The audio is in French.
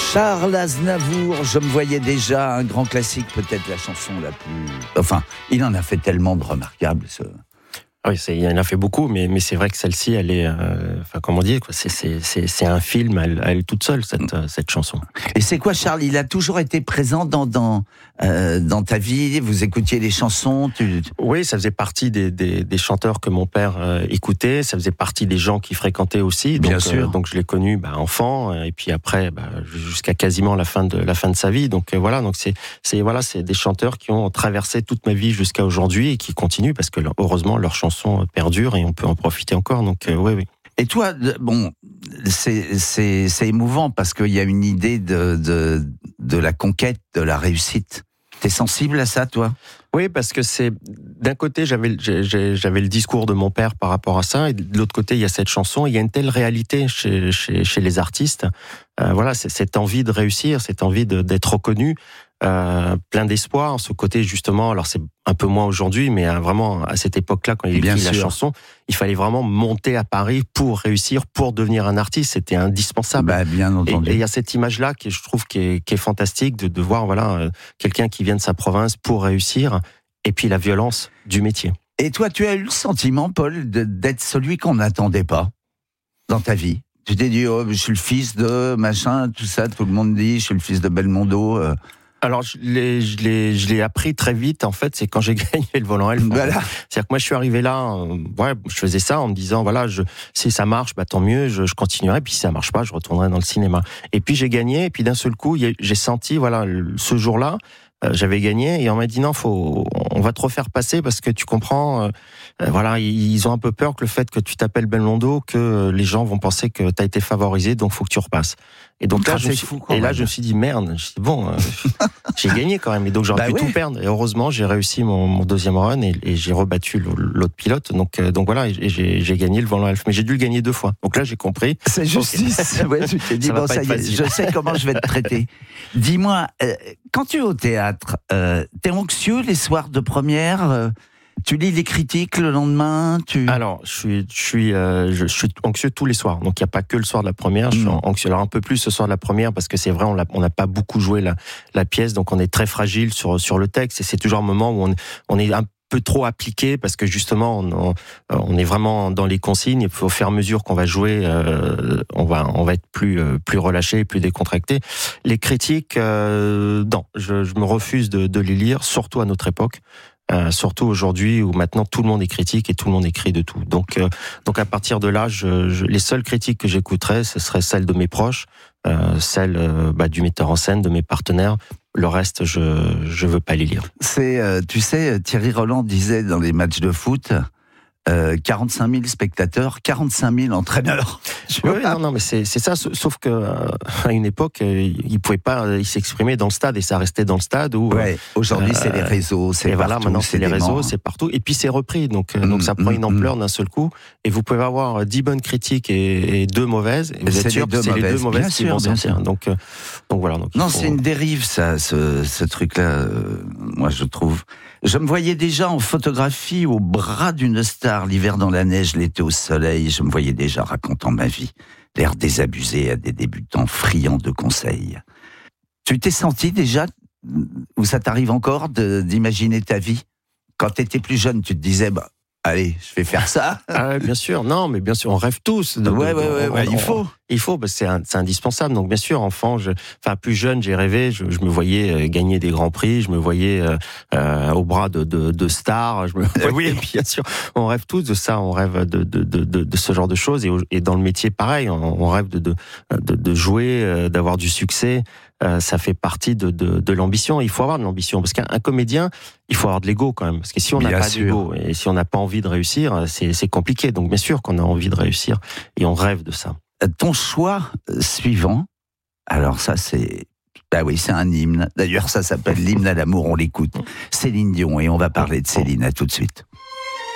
Charles Aznavour, je me voyais déjà, un grand classique, peut-être la chanson la plus... Enfin, il en a fait tellement de remarquables, ce... Oui, il en a fait beaucoup, mais c'est vrai que celle-ci, elle est, comment dire, quoi, c'est un film à elle toute seule, cette chanson. Et c'est quoi, Charles? Il a toujours été présent dans ta vie? Vous écoutiez les chansons? Oui, ça faisait partie des chanteurs que mon père écoutait. Ça faisait partie des gens qui fréquentaient aussi. Donc, bien sûr. Donc je l'ai connu enfant, et puis après jusqu'à quasiment la fin de sa vie. Donc voilà, donc c'est des chanteurs qui ont traversé toute ma vie jusqu'à aujourd'hui et qui continuent parce que heureusement leurs chansons perdurent et on peut en profiter encore. Donc oui. Et toi, bon, c'est émouvant parce qu'il y a une idée de la conquête, de la réussite. T'es sensible à ça, toi? Oui, parce que c'est d'un côté j'avais le discours de mon père par rapport à ça, et de l'autre côté il y a cette chanson. Il y a une telle réalité chez les artistes. Voilà, c'est cette envie de réussir, cette envie d'être reconnu. Plein d'espoir, ce côté justement, alors c'est un peu moins aujourd'hui, mais vraiment à cette époque-là, quand il écrit la chanson, il fallait vraiment monter à Paris pour réussir, pour devenir un artiste, c'était indispensable. Bien entendu. Et il y a cette image-là qui, je trouve, qui est fantastique, de voir quelqu'un qui vient de sa province pour réussir, et puis la violence du métier. Et toi, tu as eu le sentiment, Paul, d'être celui qu'on n'attendait pas dans ta vie? Tu t'es dit, oh, je suis le fils de machin, tout ça, tout le monde dit, je suis le fils de Belmondo. Alors, je l'ai appris très vite, en fait, c'est quand j'ai gagné le Volant Elf. Voilà. C'est-à-dire que moi, je suis arrivé là, je faisais ça en me disant, voilà, si ça marche, tant mieux, je continuerai, puis si ça marche pas, je retournerai dans le cinéma. Et puis j'ai gagné, et puis d'un seul coup, j'ai senti, ce jour-là, j'avais gagné, et on m'a dit non, on va te refaire passer parce que tu comprends, ils ont un peu peur que le fait que tu t'appelles Belmondo, que les gens vont penser que t'as été favorisé, donc faut que tu repasses. Et donc là, je me suis dit merde, j'ai gagné quand même, et donc j'aurais pu tout perdre. Et heureusement, j'ai réussi mon deuxième run et j'ai rebattu l'autre pilote. Donc voilà, et j'ai gagné le Volant Elf, mais j'ai dû le gagner 2 fois. Donc là, j'ai compris. C'est justice. Ouais, tu t'es dit ça y est, je sais comment je vais te traiter. Dis-moi, quand tu es au théâtre, t'es anxieux les soirs de première? Tu lis les critiques le lendemain? Alors, je suis anxieux tous les soirs. Donc, il n'y a pas que le soir de la première. Je suis anxieux. Alors, un peu plus ce soir de la première parce que c'est vrai, on n'a pas beaucoup joué la pièce. Donc, on est très fragile sur le texte. Et c'est toujours un moment où on est un peu trop appliqué parce que justement, on est vraiment dans les consignes. Et au fur et à mesure qu'on va jouer, on va être plus relâché, plus décontracté. Les critiques, non, je me refuse de les lire, surtout à notre époque. Surtout aujourd'hui où maintenant tout le monde est critique et tout le monde écrit de tout. Donc à partir de là, les seules critiques que j'écouterais, ce seraient celles de mes proches, celles du metteur en scène, de mes partenaires. Le reste, je veux pas les lire. Tu sais, Thierry Roland disait dans les matchs de foot, 45 000 spectateurs, 45 000 entraîneurs. Oui, non, mais c'est ça. Sauf que à une époque, il pouvait pas s'exprimer dans le stade et ça restait dans le stade. Aujourd'hui, c'est les réseaux, c'est partout. Voilà, maintenant c'est les réseaux, c'est partout. Et puis c'est repris, donc ça prend une ampleur d'un seul coup. Et vous pouvez avoir 10 bonnes critiques et 2 mauvaises. Et vous êtes sûr que c'est les 2 mauvaises qui vont sortir. Donc voilà. Donc c'est une dérive, ça, ce truc-là. Moi, je trouve. Je me voyais déjà en photographie au bras d'une star, l'hiver dans la neige, l'été au soleil. Je me voyais déjà racontant ma vie, l'air désabusé à des débutants friands de conseils. Tu t'es senti déjà, ou ça t'arrive encore, d'imaginer ta vie? Quand t'étais plus jeune, tu te disais, allez, je vais faire ça. Ah, bien sûr, non, mais bien sûr, on rêve tous. Il faut, parce que c'est indispensable. Donc bien sûr, enfant, plus jeune, j'ai rêvé. Je me voyais gagner des grands prix. Je me voyais au bras de stars. Oui, bien sûr, on rêve tous de ça. On rêve de ce genre de choses. Et dans le métier, pareil, on rêve de jouer, d'avoir du succès. Ça fait partie de l'ambition. Il faut avoir de l'ambition parce qu'un comédien, il faut avoir de l'ego quand même. Parce que si on n'a pas d'ego et si on n'a pas envie de réussir, c'est compliqué. Donc bien sûr qu'on a envie de réussir et on rêve de ça. Ton choix suivant, alors ça c'est un hymne. D'ailleurs ça s'appelle l'hymne à l'amour, on l'écoute. Céline Dion, et on va parler de Céline, à tout de suite.